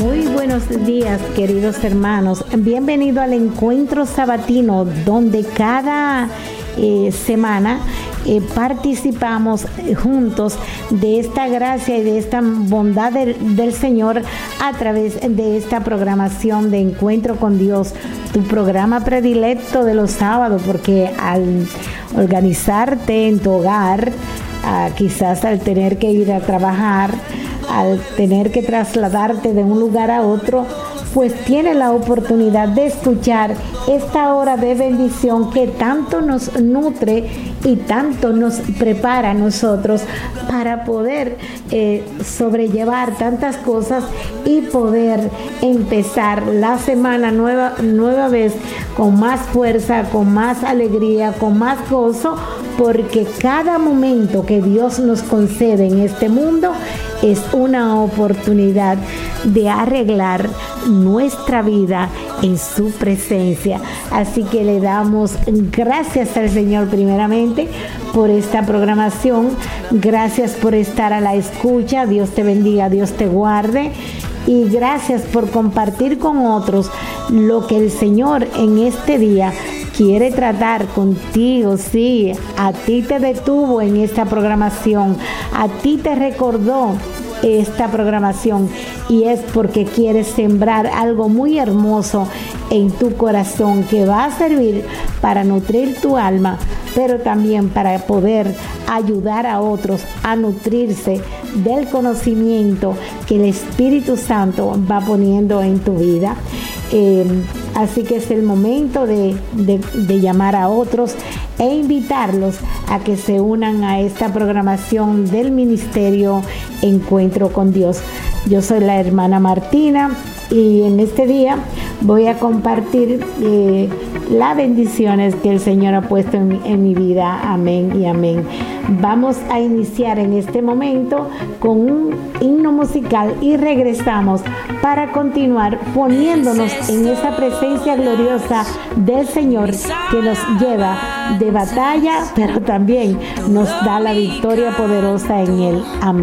Muy buenos días, queridos hermanos. Bienvenido al encuentro sabatino, donde cada semana participamos juntos de esta gracia y de esta bondad del Señor a través de esta programación de Encuentro con Dios, tu programa predilecto de los sábados, porque al organizarte en tu hogar, quizás al tener que ir a trabajar, al tener que trasladarte de un lugar a otro, pues tiene la oportunidad de escuchar esta hora de bendición que tanto nos nutre y tanto nos prepara a nosotros para poder sobrellevar tantas cosas y poder empezar la semana nueva vez con más fuerza, con más alegría, con más gozo, porque cada momento que Dios nos concede en este mundo es una oportunidad de arreglar nuestra vida en su presencia. Así que le damos gracias al Señor primeramente por esta programación. Gracias por estar a la escucha. Dios te bendiga, Dios te guarde. Y gracias por compartir con otros lo que el Señor en este día quiere tratar contigo. Sí, a ti te detuvo en esta programación, a ti te recordó esta programación, y es porque quieres sembrar algo muy hermoso en tu corazón que va a servir para nutrir tu alma, pero también para poder ayudar a otros a nutrirse del conocimiento que el Espíritu Santo va poniendo en tu vida. Así que es el momento de llamar a otros e invitarlos a que se unan a esta programación del Ministerio Encuentro con Dios. Yo soy la hermana Martina y en este día voy a compartir las bendiciones que el Señor ha puesto en mi vida. Amén y amén. Vamos a iniciar en este momento con un himno musical y regresamos para continuar poniéndonos en esa presencia gloriosa del Señor que nos lleva de batalla, pero también nos da la victoria poderosa en Él. Amén.